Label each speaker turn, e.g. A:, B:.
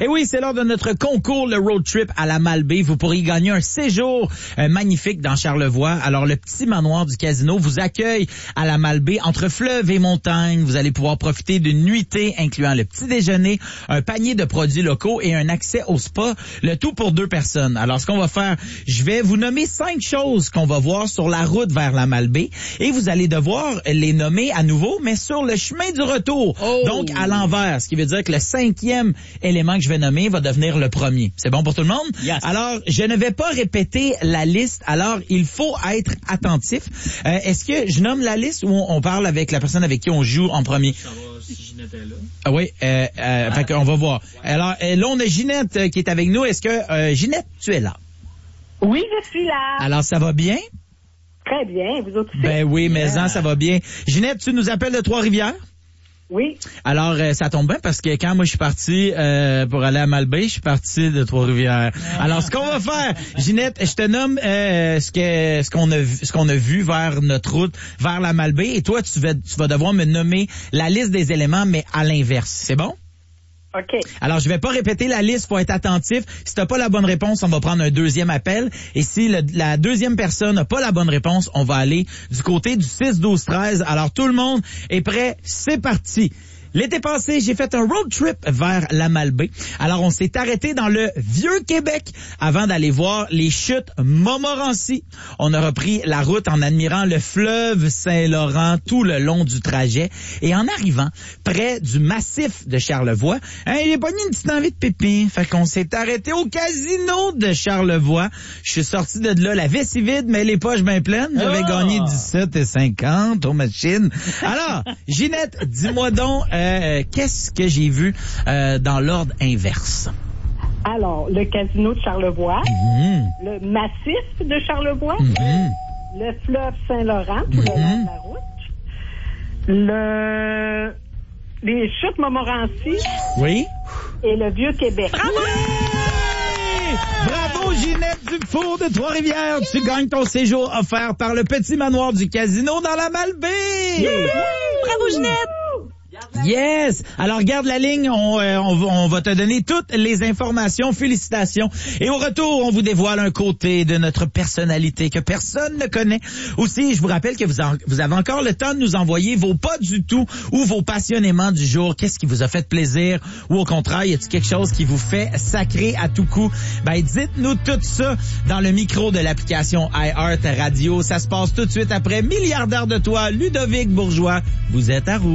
A: Et oui, c'est lors de notre concours, le Road Trip à la Malbaie. Vous pourrez gagner un séjour magnifique dans Charlevoix. Alors, le petit manoir du casino vous accueille à la Malbaie entre fleuve et montagne. Vous allez pouvoir profiter d'une nuitée incluant le petit déjeuner, un panier de produits locaux et un accès au spa, le tout pour 2 personnes. Alors, ce qu'on va faire, je vais vous nommer 5 choses qu'on va voir sur la route vers la Malbaie et vous allez devoir les nommer à nouveau, mais sur le chemin du retour.
B: Oh.
A: Donc, à l'envers, ce qui veut dire que le 5e élément que je vais nommer va devenir le premier. C'est bon pour tout le monde?
B: Yes.
A: Alors, je ne vais pas répéter la liste, alors il faut être attentif. Est-ce que je nomme la liste ou on parle avec la personne avec qui on joue en premier?
C: Ça va si Ginette est là.
A: Ah oui, fait qu'on va voir. Alors, là, on a Ginette qui est avec nous. Est-ce que, Ginette, tu es là?
D: Oui, je suis là.
A: Alors, ça va bien?
D: Très bien. Vous autres aussi?
A: Ben oui, mais ça va bien. Ginette, tu nous appelles de Trois-Rivières?
D: Oui.
A: Alors, ça tombe bien parce que quand moi je suis parti pour aller à Malbaie, je suis parti de Trois-Rivières. Alors, ce qu'on va faire, Ginette, je te nomme ce qu'on a vu vers notre route, vers la Malbaie, et toi, tu vas devoir me nommer la liste des éléments, mais à l'inverse. C'est bon?
D: OK.
A: Alors, je vais pas répéter la liste, faut être attentif. Si t'as pas la bonne réponse, on va prendre un deuxième appel. Et si la deuxième personne n'a pas la bonne réponse, on va aller du côté du 6, 12, 13. Alors, tout le monde est prêt? C'est parti! L'été passé, j'ai fait un road trip vers la Malbaie. Alors, on s'est arrêté dans le Vieux-Québec avant d'aller voir les chutes Montmorency. On a repris la route en admirant le fleuve Saint-Laurent tout le long du trajet. Et en arrivant près du massif de Charlevoix, j'ai pogné une petite envie de pipi. Fait qu'on s'est arrêté au casino de Charlevoix. Je suis sorti de là, la vessie vide, mais les poches bien pleines. J'avais gagné 17,50 aux machines. Alors, Ginette, dis-moi donc... qu'est-ce que j'ai vu dans l'ordre inverse?
D: Alors, le casino de Charlevoix, le massif de Charlevoix, le fleuve Saint-Laurent, tout le long de la route, les chutes Montmorency
A: Oui.
D: et le Vieux-Québec.
A: Bravo! Bravo, Ginette Dufour de Trois-Rivières. Tu gagnes ton séjour offert par le petit manoir du casino dans la Malbaie.
B: Bravo, Ginette!
A: Yes! Alors, garde la ligne, on va te donner toutes les informations. Félicitations. Et au retour, on vous dévoile un côté de notre personnalité que personne ne connaît. Aussi, je vous rappelle que vous avez encore le temps de nous envoyer vos pas du tout ou vos passionnéments du jour. Qu'est-ce qui vous a fait plaisir? Ou au contraire, y a-t-il quelque chose qui vous fait sacrer à tout coup? Ben, dites-nous tout ça dans le micro de l'application iHeart Radio. Ça se passe tout de suite après Milliardaire de toi, Ludovic Bourgeois. Vous êtes à Rouge.